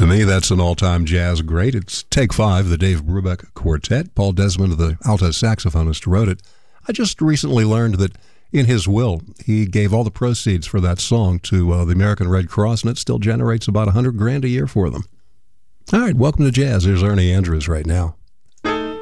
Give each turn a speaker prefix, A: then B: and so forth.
A: To me, that's an all-time jazz great. It's Take Five, the Dave Brubeck Quartet. Paul Desmond, the alto saxophonist, wrote it. I just recently learned that in his will, he gave all the proceeds for that song to the American Red Cross, and it still generates about $100,000 a year for them. All right, welcome to Jazz. Here's Ernie Andrews right now.